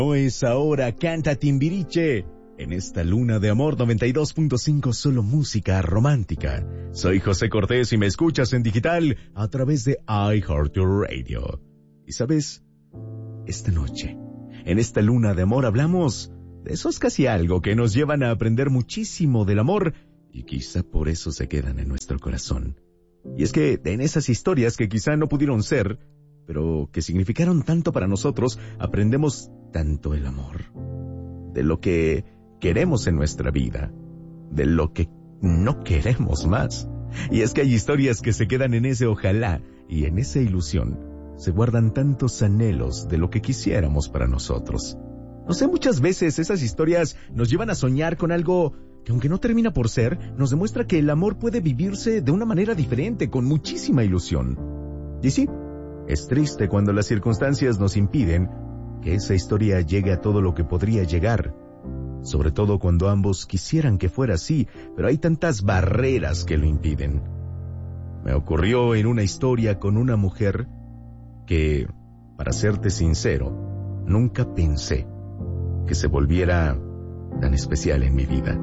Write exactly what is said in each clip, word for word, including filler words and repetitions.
No es ahora, canta Timbiriche. En esta luna de amor noventa y dos punto cinco, solo música romántica. Soy José Cortés y me escuchas en digital a través de iHeartRadio. Y sabes, esta noche, en esta luna de amor hablamos de esos casi algo que nos llevan a aprender muchísimo del amor y quizá por eso se quedan en nuestro corazón. Y es que en esas historias que quizá no pudieron ser, pero que significaron tanto para nosotros, aprendemos tanto el amor. De lo que queremos en nuestra vida, de lo que no queremos más. Y es que hay historias que se quedan en ese ojalá y en esa ilusión. Se guardan tantos anhelos de lo que quisiéramos para nosotros. No sé, muchas veces esas historias nos llevan a soñar con algo que, aunque no termina por ser, nos demuestra que el amor puede vivirse de una manera diferente, con muchísima ilusión. Y sí, es triste cuando las circunstancias nos impiden que esa historia llegue a todo lo que podría llegar. Sobre todo cuando ambos quisieran que fuera así, pero hay tantas barreras que lo impiden. Me ocurrió en una historia con una mujer que, para serte sincero, nunca pensé que se volviera tan especial en mi vida.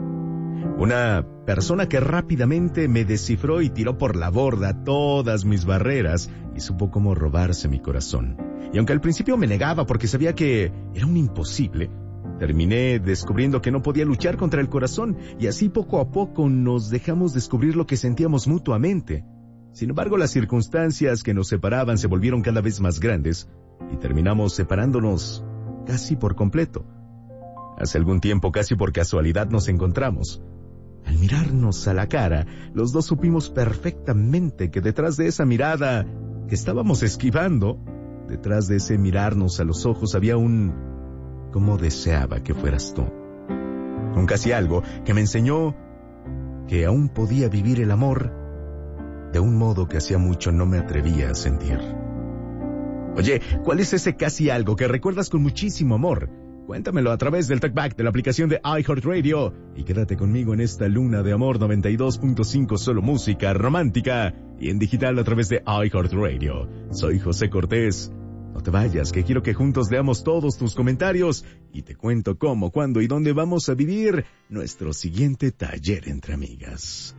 Una persona que rápidamente me descifró y tiró por la borda todas mis barreras y supo cómo robarse mi corazón. Y aunque al principio me negaba porque sabía que era un imposible, terminé descubriendo que no podía luchar contra el corazón, y así poco a poco nos dejamos descubrir lo que sentíamos mutuamente. Sin embargo, las circunstancias que nos separaban se volvieron cada vez más grandes y terminamos separándonos casi por completo. Hace algún tiempo, casi por casualidad, nos encontramos. Al mirarnos a la cara, los dos supimos perfectamente que detrás de esa mirada que estábamos esquivando, detrás de ese mirarnos a los ojos, había un cómo deseaba que fueras tú. Un casi algo que me enseñó que aún podía vivir el amor de un modo que hacía mucho no me atrevía a sentir. Oye, ¿cuál es ese casi algo que recuerdas con muchísimo amor? Cuéntamelo a través del Talkback de la aplicación de iHeartRadio y quédate conmigo en esta luna de amor noventa y dos punto cinco, solo música romántica y en digital a través de iHeartRadio. Soy José Cortés. No te vayas, que quiero que juntos leamos todos tus comentarios y te cuento cómo, cuándo y dónde vamos a vivir nuestro siguiente taller entre amigas.